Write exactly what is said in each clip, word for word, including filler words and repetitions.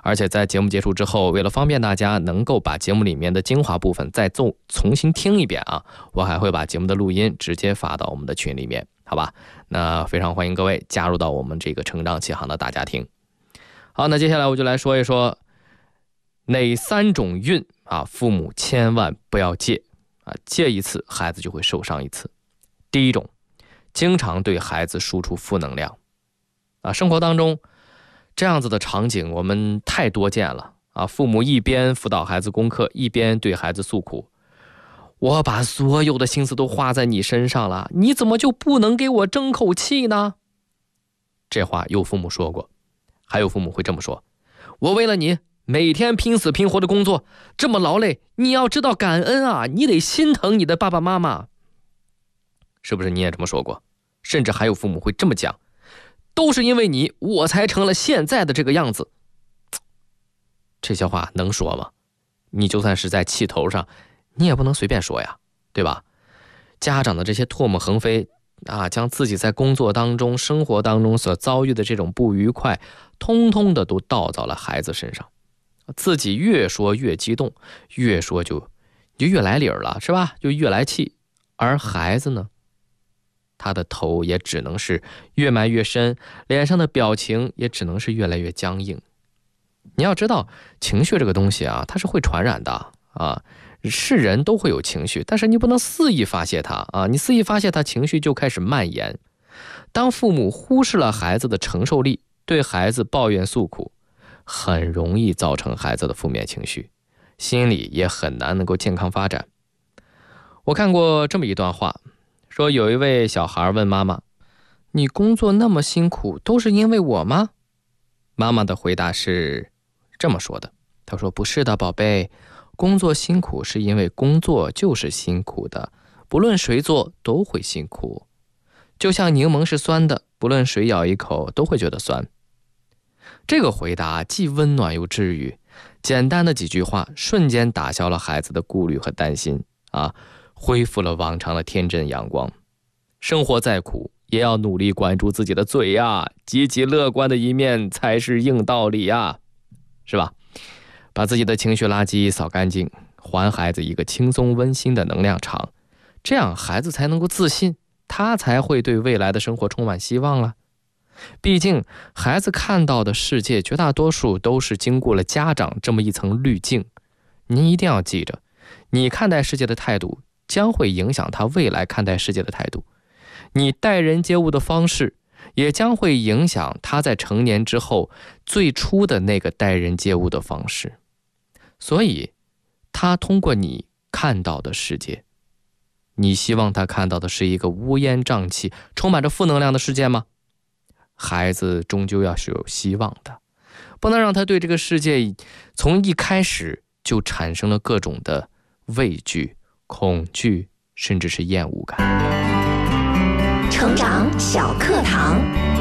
而且在节目结束之后，为了方便大家能够把节目里面的精华部分再重重新听一遍啊，我还会把节目的录音直接发到我们的群里面，好吧？那非常欢迎各位加入到我们这个成长启航的大家庭。好，那接下来我就来说一说哪三种运啊，父母千万不要借啊，借一次孩子就会受伤一次。第一种，经常对孩子输出负能量啊，生活当中这样子的场景我们太多见了啊！父母一边辅导孩子功课，一边对孩子诉苦，我把所有的心思都花在你身上了，你怎么就不能给我争口气呢？这话有父母说过，还有父母会这么说，我为了你每天拼死拼活的工作，这么劳累，你要知道感恩啊，你得心疼你的爸爸妈妈。是不是你也这么说过？甚至还有父母会这么讲，都是因为你，我才成了现在的这个样子。这些话能说吗？你就算是在气头上，你也不能随便说呀，对吧？家长的这些唾沫横飞啊，将自己在工作当中、生活当中所遭遇的这种不愉快，通通的都倒到了孩子身上。自己越说越激动，越说就就越来理儿了，是吧？就越来气。而孩子呢，他的头也只能是越埋越深，脸上的表情也只能是越来越僵硬。你要知道，情绪这个东西啊，它是会传染的啊，是人都会有情绪，但是你不能肆意发泄它啊，你肆意发泄它，情绪就开始蔓延。当父母忽视了孩子的承受力，对孩子抱怨诉苦，很容易造成孩子的负面情绪，心理也很难能够健康发展。我看过这么一段话，说有一位小孩问妈妈，你工作那么辛苦，都是因为我吗？妈妈的回答是这么说的，她说不是的宝贝，工作辛苦是因为工作就是辛苦的，不论谁做都会辛苦。就像柠檬是酸的，不论谁咬一口都会觉得酸。这个回答既温暖又治愈，简单的几句话瞬间打消了孩子的顾虑和担心啊，恢复了往常的天真阳光。生活再苦，也要努力管住自己的嘴呀，积极乐观的一面才是硬道理呀，是吧？把自己的情绪垃圾扫干净，还孩子一个轻松温馨的能量场，这样孩子才能够自信，他才会对未来的生活充满希望了。毕竟孩子看到的世界绝大多数都是经过了家长这么一层滤镜，您一定要记着，你看待世界的态度将会影响他未来看待世界的态度，你待人接物的方式也将会影响他在成年之后最初的那个待人接物的方式。所以他通过你看到的世界，你希望他看到的是一个乌烟瘴气充满着负能量的世界吗？孩子终究要是有希望的，不能让他对这个世界从一开始就产生了各种的畏惧、恐惧，甚至是厌恶感。 成长小课堂，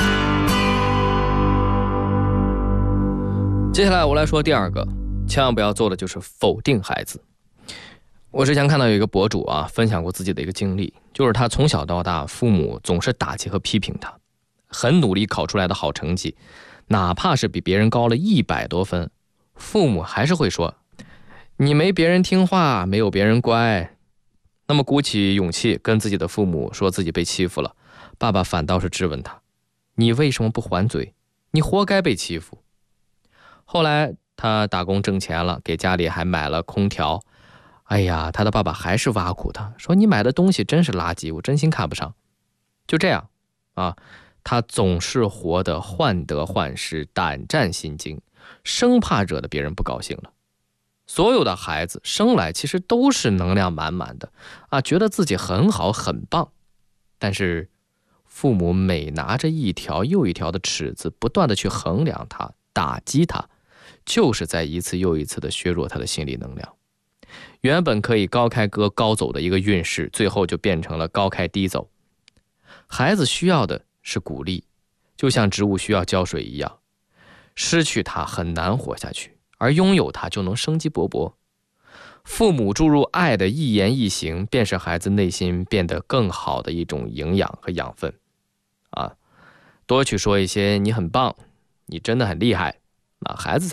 接下来我来说第二个，千万不要做的就是否定孩子。我之前看到有一个博主啊，分享过自己的一个经历，就是他从小到大，父母总是打击和批评他，很努力考出来的好成绩，哪怕是比别人高了一百多分，父母还是会说你没别人听话，没有别人乖。那么鼓起勇气跟自己的父母说自己被欺负了，爸爸反倒是质问他，你为什么不还嘴？你活该被欺负。后来他打工挣钱了，给家里还买了空调，哎呀，他的爸爸还是挖苦他，说你买的东西真是垃圾，我真心看不上。就这样啊，他总是活得患得患失，胆战心惊，生怕惹得别人不高兴了。所有的孩子生来其实都是能量满满的啊，觉得自己很好很棒，但是父母每拿着一条又一条的尺子，不断的去衡量他，打击他，就是在一次又一次的削弱他的心理能量。原本可以高开高高走的一个运势，最后就变成了高开低走。孩子需要的是鼓励，就像植物需要浇水一样，失去它很难活下去，而拥有它就能生机勃勃。父母注入爱的一言一行，便是孩子内心变得更好的一种营养和养分啊！多去说一些你很棒，你真的很厉害，那孩子